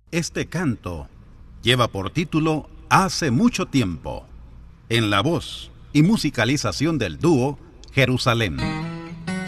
Este canto lleva por título Hace mucho tiempo, en la voz y musicalización del dúo Jerusalén.